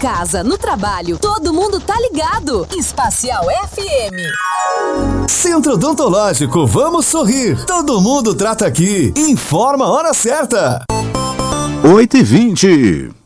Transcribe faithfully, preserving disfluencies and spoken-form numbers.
casa, no trabalho, todo mundo tá ligado. Espacial F M. Centro Odontológico, vamos sorrir. Todo mundo trata aqui. Informa a hora certa. oito e vinte.